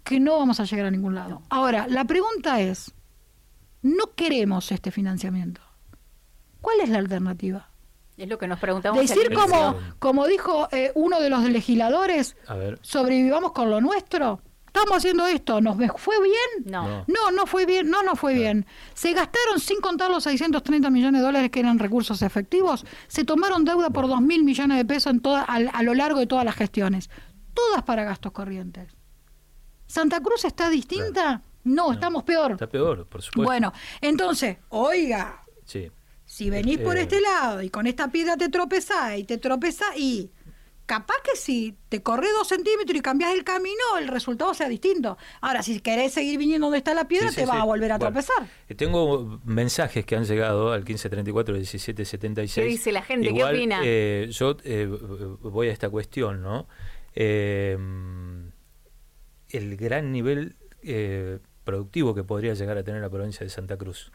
que no vamos a llegar a ningún lado. No. Ahora, la pregunta es, no queremos este financiamiento. ¿Cuál es la alternativa? Es lo que nos preguntamos. Decir como dijo uno de los legisladores, sobrevivamos con lo nuestro. Estamos haciendo esto, ¿nos fue bien? No fue bien, no fue bien. Se gastaron, sin contar los 630 millones de dólares que eran recursos efectivos, se tomaron deuda por 2.000 millones de pesos a lo largo de todas las gestiones. Todas para gastos corrientes. ¿Santa Cruz está distinta? No, estamos peor. Está peor, por supuesto. Bueno, entonces, oiga, si venís por este lado y con esta piedra te tropezás y capaz que si te corres 2 centímetros y cambiás el camino, el resultado sea distinto. Ahora, si querés seguir viniendo donde está la piedra, te vas a volver a tropezar. Tengo mensajes que han llegado al 1534-1776. ¿Qué dice la gente? Igual, ¿qué opina? Yo voy a esta cuestión, ¿no? El gran nivel productivo que podría llegar a tener la provincia de Santa Cruz.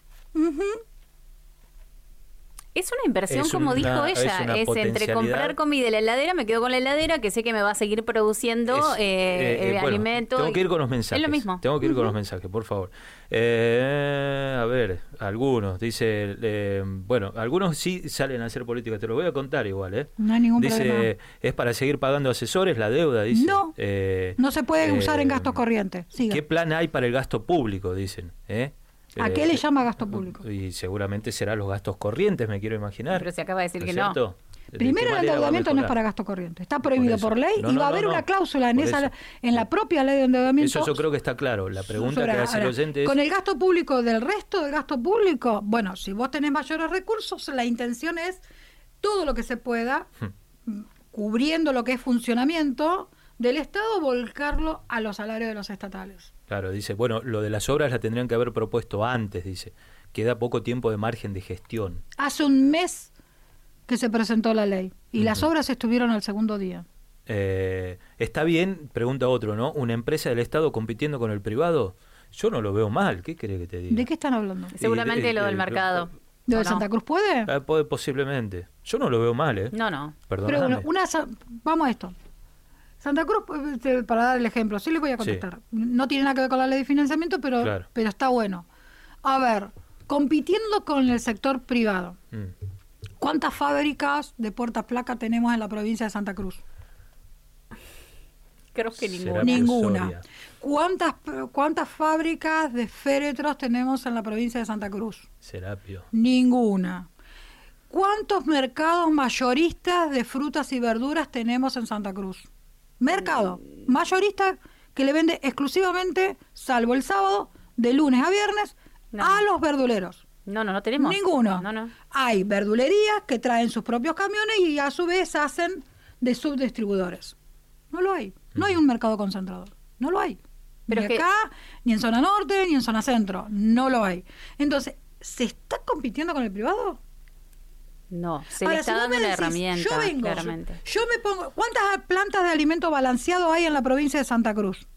Es una inversión, como dijo ella, es entre comprar comida y la heladera, me quedo con la heladera, que sé que me va a seguir produciendo alimentos. Tengo que ir con los mensajes. Es lo mismo. Tengo que ir con los mensajes, por favor. A ver, algunos, dice, algunos sí salen a hacer política, te lo voy a contar igual, No hay ningún problema. Dice, es para seguir pagando asesores, la deuda, dice. No se puede usar en gastos corrientes. Siga. ¿Qué plan hay para el gasto público, dicen? ¿A qué le llama gasto público? Y seguramente serán los gastos corrientes, me quiero imaginar. Pero se acaba de decir que no. Primero, el endeudamiento no es para gasto corriente. Está prohibido por ley y va a haber una cláusula en la propia ley de endeudamiento. Eso yo creo que está claro. La pregunta que hace el oyente es... Con el gasto público del resto del gasto público, bueno, si vos tenés mayores recursos, la intención es todo lo que se pueda, cubriendo lo que es funcionamiento del Estado, volcarlo a los salarios de los estatales. Claro, dice, bueno, lo de las obras la tendrían que haber propuesto antes, dice. Queda poco tiempo de margen de gestión. Hace un mes que se presentó la ley y las obras estuvieron al segundo día. Está bien, pregunta otro, ¿no? ¿Una empresa del Estado compitiendo con el privado? Yo no lo veo mal, ¿qué querés que te diga? ¿De qué están hablando? Seguramente lo del mercado. ¿Lo de Santa Cruz puede? Puede posiblemente. Yo no lo veo mal, ¿eh? No. Perdóname. Pero vamos a esto. Santa Cruz, para dar el ejemplo, sí le voy a contestar. No tiene nada que ver con la ley de financiamiento, pero está bueno. A ver, compitiendo con el sector privado, ¿cuántas fábricas de puertas-placa tenemos en la provincia de Santa Cruz? Creo que ninguna. ¿Cuántas fábricas de féretros tenemos en la provincia de Santa Cruz? Serapio. Ninguna. ¿Cuántos mercados mayoristas de frutas y verduras tenemos en Santa Cruz? Mercado mayorista que le vende exclusivamente, salvo el sábado, de lunes a viernes, a los verduleros. No tenemos. Ninguno. No. Hay verdulerías que traen sus propios camiones y a su vez hacen de subdistribuidores. No lo hay. No hay un mercado concentrador. No lo hay. Pero ni acá, ni en zona norte, ni en zona centro. No lo hay. Entonces, ¿se está compitiendo con el privado? No, se le está dando una herramienta, claramente. Yo me pongo, ¿cuántas plantas de alimento balanceado hay en la provincia de Santa Cruz?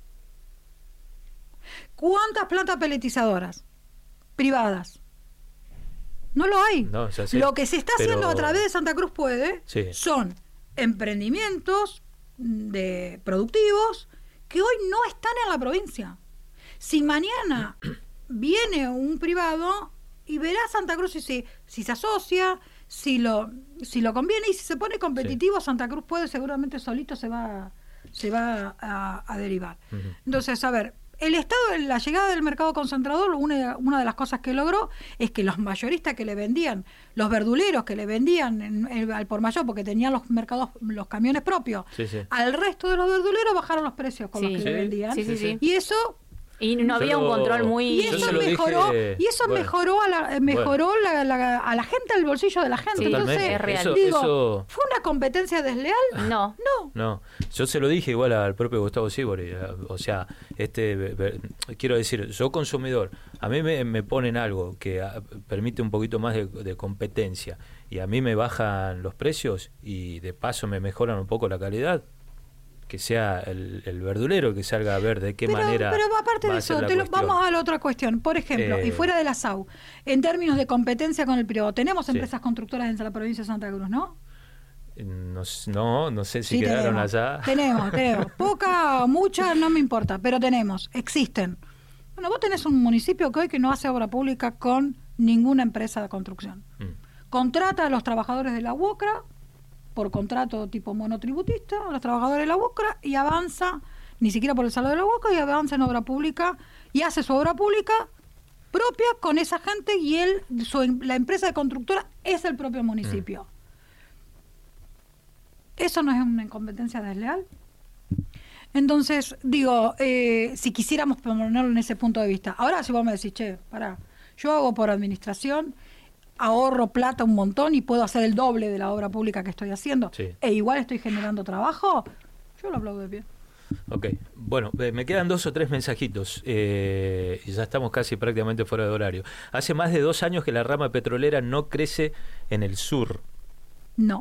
¿Cuántas plantas peletizadoras privadas? No lo hay. No, lo que se está haciendo a través de Santa Cruz son emprendimientos productivos que hoy no están en la provincia. Si mañana viene un privado y verá Santa Cruz si se asocia, si lo conviene y si se pone competitivo, Santa Cruz seguramente solito se va a derivar. Entonces, a ver, el Estado, la llegada del mercado concentrador, una de las cosas que logró es que los mayoristas que le vendían, los verduleros que le vendían al por mayor, porque tenían los camiones propios, al resto de los verduleros bajaron los precios con los que le vendían. Y eso... Y no había un control muy... Y eso mejoró a la gente, al bolsillo de la gente. Entonces, es real. ¿fue una competencia desleal? No. Yo se lo dije igual al propio Gustavo Sibori. O sea, quiero decir, yo consumidor, a mí me ponen algo que permite un poquito más de competencia y a mí me bajan los precios y de paso me mejoran un poco la calidad. Que sea el verdulero que salga a ver de qué manera. Pero aparte de eso, vamos a la otra cuestión. Por ejemplo, y fuera de la SAU, en términos de competencia con el privado, tenemos empresas constructoras en la provincia de Santa Cruz, ¿no? No sé si quedaron allá. Tenemos. Poca, mucha, no me importa, pero existen. Bueno, vos tenés un municipio que no hace obra pública con ninguna empresa de construcción. Contrata a los trabajadores de la UOCRA, por contrato tipo monotributista, a los trabajadores de la UOCRA, y avanza, ni siquiera por el salario de la UOCRA, y avanza en obra pública, y hace su obra pública propia con esa gente, y la empresa de constructora es el propio municipio. ¿Eso no es una incompetencia desleal? Entonces, digo, si quisiéramos ponerlo en ese punto de vista. Ahora, si vos me decís, yo hago por administración, ahorro plata un montón y puedo hacer el doble de la obra pública que estoy haciendo, e igual estoy generando trabajo, yo lo aplaudo de pie. Ok, bueno, me quedan 2 o 3 mensajitos y ya estamos casi prácticamente fuera de horario. Hace más de 2 años que la rama petrolera no crece en el sur. No.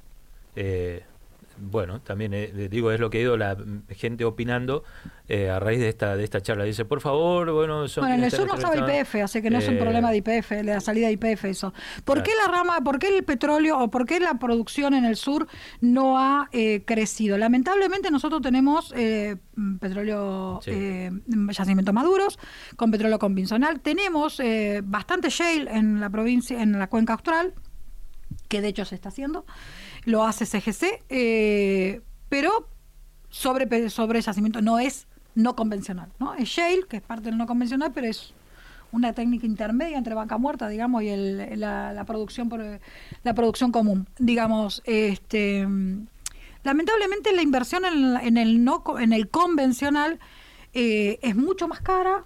Bueno, también digo, es lo que ha ido la gente opinando a raíz de esta charla. Dice, por favor, bueno... en el sur no estaba YPF, así que no es un problema de YPF, de la salida de YPF eso. ¿Por qué por qué el petróleo o por qué la producción en el sur no ha crecido? Lamentablemente nosotros tenemos petróleo, yacimientos maduros, con petróleo convencional. Tenemos bastante shale en la provincia, en la cuenca austral, que de hecho se está haciendo. Lo hace CGC, pero sobre yacimiento no es no convencional, ¿no? Es shale, que es parte del no convencional, pero es una técnica intermedia entre vaca muerta, digamos, y la producción común, digamos. Lamentablemente la inversión en el convencional es mucho más cara.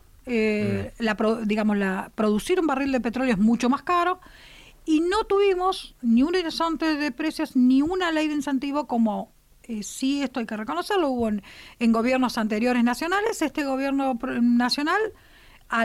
Producir un barril de petróleo es mucho más caro. Y no tuvimos ni un horizonte de precios ni una ley de incentivo como sí, esto hay que reconocerlo, hubo en gobiernos anteriores nacionales. Este gobierno nacional a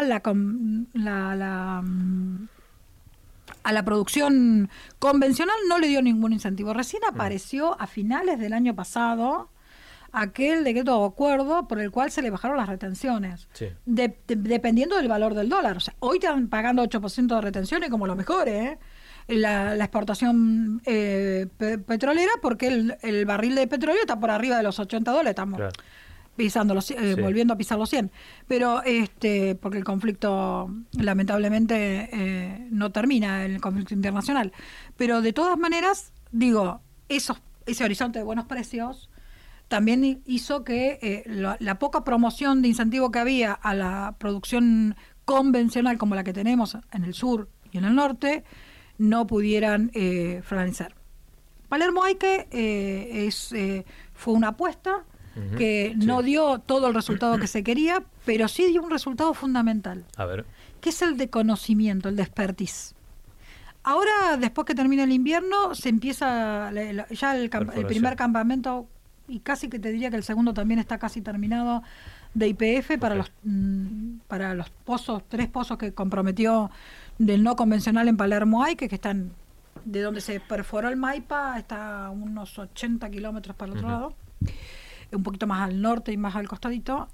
la producción convencional no le dio ningún incentivo. Recién apareció a finales del año pasado aquel decreto de acuerdo por el cual se le bajaron las retenciones, dependiendo del valor del dólar. O sea, hoy están pagando 8% de retenciones como lo mejor, la exportación petrolera, porque el barril de petróleo está por arriba de los $80, estamos pisando volviendo a pisar los 100. Pero porque el conflicto lamentablemente no termina, el conflicto internacional. Pero de todas maneras, digo, ese horizonte de buenos precios también hizo que la poca promoción de incentivo que había a la producción convencional como la que tenemos en el sur y en el norte no pudieran florecer. Palermo Aike fue una apuesta que no dio todo el resultado que se quería, pero sí dio un resultado fundamental, que es el de conocimiento, el de expertise. Ahora, después que termina el invierno, se empieza ya el primer campamento, y casi que te diría que el segundo también está casi terminado, de YPF para los pozos, 3 pozos que comprometió del no convencional en Palermo Aike, que están de donde se perforó el Maipa, está a unos 80 kilómetros para el otro lado, un poquito más al norte y más al costadito,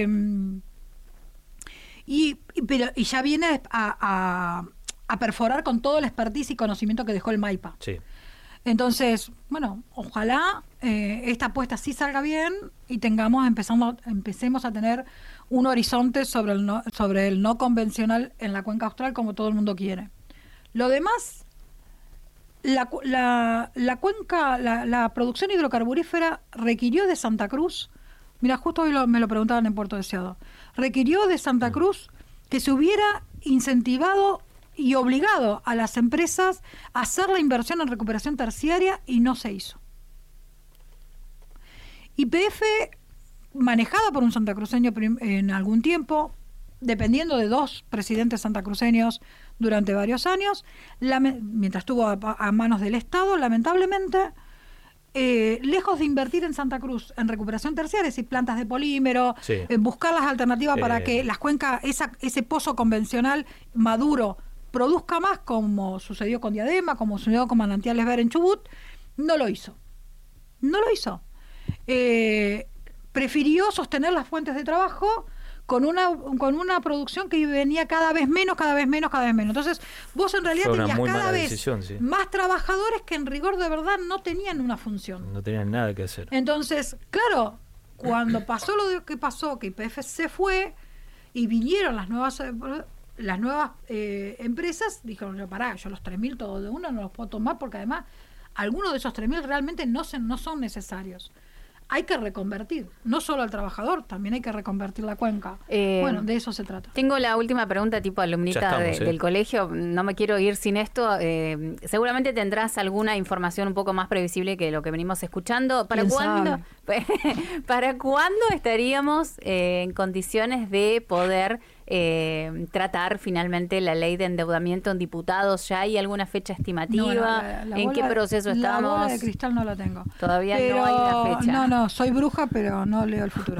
y ya viene a perforar con todo el expertise y conocimiento que dejó el Maipa. Entonces, bueno, ojalá esta apuesta sí salga bien y empecemos a tener un horizonte sobre el no convencional en la cuenca austral como todo el mundo quiere. Lo demás, la producción hidrocarburífera requirió de Santa Cruz, mira, justo hoy me lo preguntaban en Puerto Deseado, requirió de Santa Cruz que se hubiera incentivado y obligado a las empresas a hacer la inversión en recuperación terciaria, y no se hizo. YPF, manejada por un santacruceño en algún tiempo, dependiendo de 2 presidentes santacruceños durante varios años, mientras estuvo a manos del Estado, lamentablemente, lejos de invertir en Santa Cruz en recuperación terciaria, es decir, plantas de polímero, buscar las alternativas para que las cuencas, ese pozo convencional maduro, produzca más, como sucedió con Diadema, como sucedió con Manantiales Ver en Chubut, no lo hizo. Prefirió sostener las fuentes de trabajo con una producción que venía cada vez menos. Entonces, vos en realidad tenías cada vez más trabajadores que en rigor de verdad no tenían una función. No tenían nada que hacer. Entonces, claro, cuando pasó lo que pasó, que YPF se fue y vinieron las nuevas empresas, dijeron, yo los 3.000 todos de uno no los puedo tomar porque además algunos de esos 3.000 realmente no son necesarios. Hay que reconvertir, no solo al trabajador, también hay que reconvertir la cuenca. Bueno, de eso se trata. Tengo la última pregunta tipo alumnita del colegio, no me quiero ir sin esto. Seguramente tendrás alguna información un poco más previsible que lo que venimos escuchando. ¿Para cuándo estaríamos en condiciones de poder tratar finalmente la ley de endeudamiento en diputados? ¿Ya hay alguna fecha estimativa? ¿En qué proceso estamos? La bola de cristal no la tengo. Todavía no hay una fecha. No, soy bruja, pero no leo el futuro.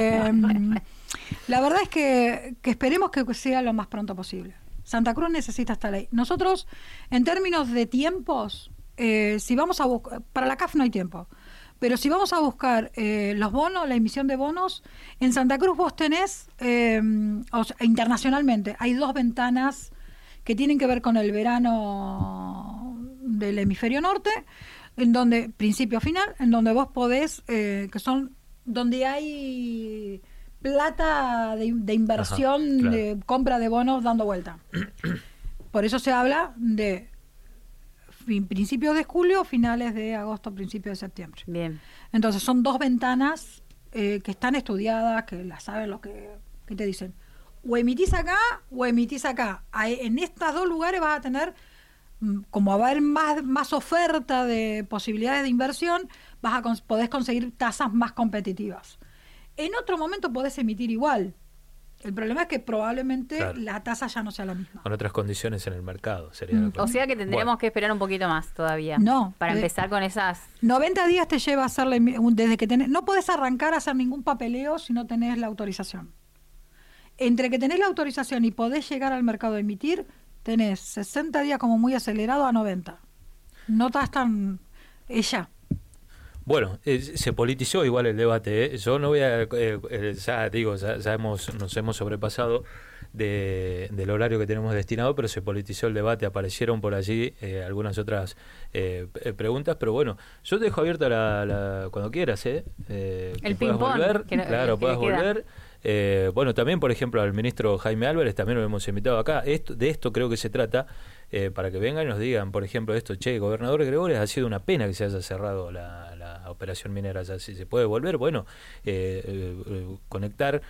La verdad es que esperemos que sea lo más pronto posible. Santa Cruz necesita esta ley. Nosotros, en términos de tiempos, si vamos a buscar, para la CAF no hay tiempo, pero si vamos a buscar los bonos, la emisión de bonos, en Santa Cruz vos tenés, internacionalmente, hay 2 ventanas que tienen que ver con el verano del hemisferio norte, en donde, principio final, en donde vos podés, que son donde hay plata de inversión, claro, de compra de bonos dando vuelta. Por eso se habla de principios de julio, finales de agosto, principios de septiembre. Bien. Entonces son 2 ventanas que están estudiadas, que las saben los que te dicen. O emitís acá o emitís acá. En estos 2 lugares vas a tener, como va a haber más oferta de posibilidades de inversión, podés conseguir tasas más competitivas. En otro momento podés emitir igual. El problema es que probablemente, claro, la tasa ya no sea la misma. Con otras condiciones en el mercado sería. O sea que tendremos que esperar un poquito más todavía. No. Para empezar con esas... 90 días te lleva a hacerle, desde que no podés arrancar a hacer ningún papeleo si no tenés la autorización. Entre que tenés la autorización y podés llegar al mercado a emitir, tenés 60 días como muy acelerado a 90. No estás tan... ella. Bueno, se politizó igual el debate, ¿eh? Yo no voy a... ya nos hemos sobrepasado del horario que tenemos destinado, pero se politizó el debate, aparecieron por allí algunas otras preguntas, pero bueno, yo te dejo abierta cuando quieras, el ping-pong. Puedas volver. Bueno, también, por ejemplo, al ministro Jaime Álvarez también lo hemos invitado acá. De esto creo que se trata, para que vengan y nos digan, por ejemplo, esto: gobernador Gregores, ha sido una pena que se haya cerrado la operación minera. Ya, si se puede volver, bueno, conectar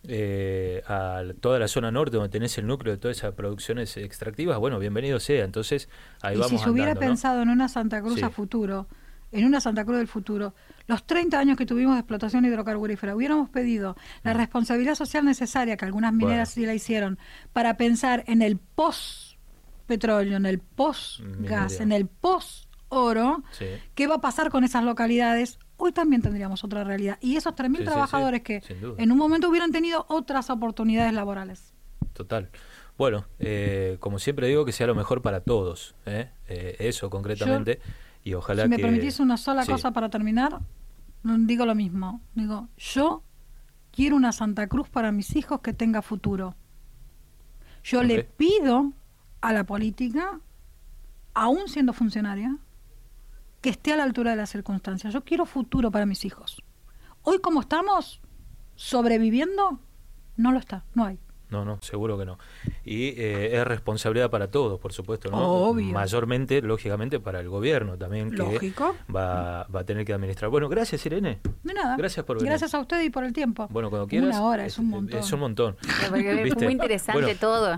a toda la zona norte donde tenés el núcleo de todas esas producciones extractivas, bueno, bienvenido sea. Entonces, ahí vamos. Si se hubiera pensado en una Santa Cruz a futuro, en una Santa Cruz del futuro, los 30 años que tuvimos de explotación hidrocarburífera, hubiéramos pedido la responsabilidad social necesaria, que algunas mineras sí la hicieron, para pensar en el post-petróleo, en el post-gas, en el post-oro, ¿qué va a pasar con esas localidades? Hoy también tendríamos otra realidad. Y esos 3.000 trabajadores que en un momento hubieran tenido otras oportunidades laborales. Total. Bueno, como siempre digo, que sea lo mejor para todos. Eso concretamente. Y ojalá si me permitís una sola cosa para terminar, digo lo mismo. Digo, yo quiero una Santa Cruz para mis hijos que tenga futuro. Yo le pido a la política, aún siendo funcionaria, que esté a la altura de las circunstancias. Yo quiero futuro para mis hijos. Hoy, como estamos sobreviviendo, no lo está, no hay. No, seguro que no. Y es responsabilidad para todos, por supuesto, ¿no? Obvio. Mayormente, lógicamente, para el gobierno también, que va a tener que administrar. Bueno, gracias, Irene. De nada. Gracias por venir. Gracias a usted y por el tiempo. Bueno, cuando quieras. 1 hora, es un montón. Es un montón. Es muy interesante todo.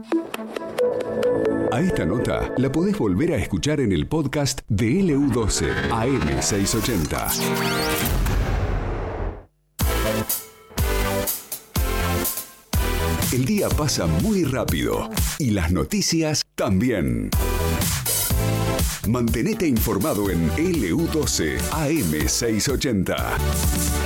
A esta nota la podés volver a escuchar en el podcast de LU12 AM680. El día pasa muy rápido y las noticias también. Mantenete informado en LU12 AM680.